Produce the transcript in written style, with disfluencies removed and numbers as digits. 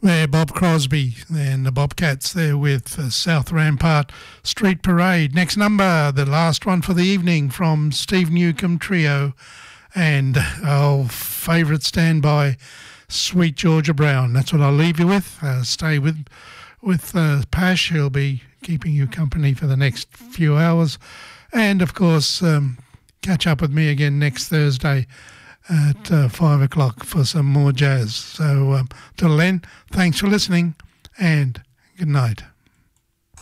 There, Bob Crosby and the Bobcats there with South Rampart Street Parade. Next number, the last one for the evening from Steve Newcomb Trio and our favourite standby, Sweet Georgia Brown. That's what I'll leave you with. Stay with Pash. He'll be keeping you company for the next few hours. And, of course, catch up with me again next Thursday at 5 o'clock for some more jazz. So till then, thanks for listening and good night.